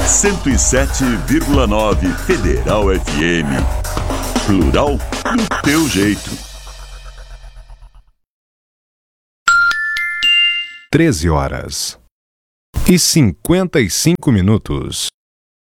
107,9 Federal FM. Plural do teu jeito. 13h55.